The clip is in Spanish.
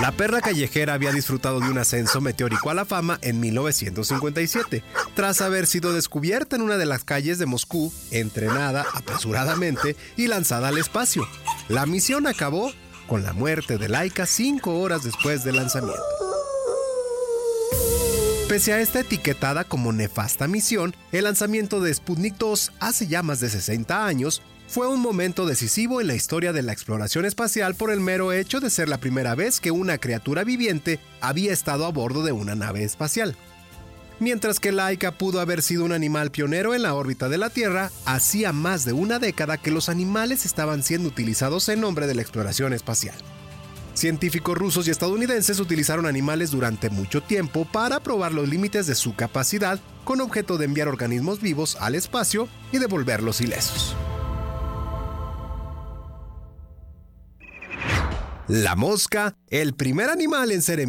La perra callejera había disfrutado de un ascenso meteórico a la fama en 1957, tras haber sido descubierta en una de las calles de Moscú, entrenada apresuradamente y lanzada al espacio. La misión acabó con la muerte de Laika 5 horas después del lanzamiento. Pese a esta etiquetada como nefasta misión, el lanzamiento de Sputnik 2 hace ya más de 60 años fue un momento decisivo en la historia de la exploración espacial por el mero hecho de ser la primera vez que una criatura viviente había estado a bordo de una nave espacial. Mientras que Laika pudo haber sido un animal pionero en la órbita de la Tierra, hacía más de una década que los animales estaban siendo utilizados en nombre de la exploración espacial. Científicos rusos y estadounidenses utilizaron animales durante mucho tiempo para probar los límites de su capacidad con objeto de enviar organismos vivos al espacio y devolverlos ilesos. La mosca, el primer animal en ser